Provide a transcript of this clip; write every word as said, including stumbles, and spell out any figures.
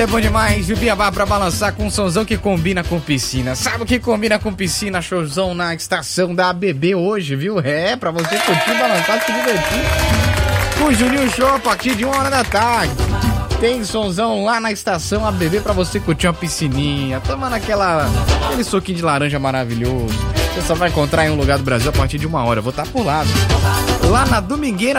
É bom demais, o Biabá pra balançar com um sonzão que combina com piscina. Sabe o que combina com piscina? Showzão na estação da A B B hoje, viu? É, pra você curtir, balançar, se divertir. Com o Juninho Show a partir de uma hora da tarde. Tem sonzão lá na estação A B B pra você curtir uma piscininha, tomando aquela, aquele suquinho de laranja maravilhoso. Você só vai encontrar em um lugar do Brasil a partir de uma hora. Eu vou estar por lá. Lá na Domingueira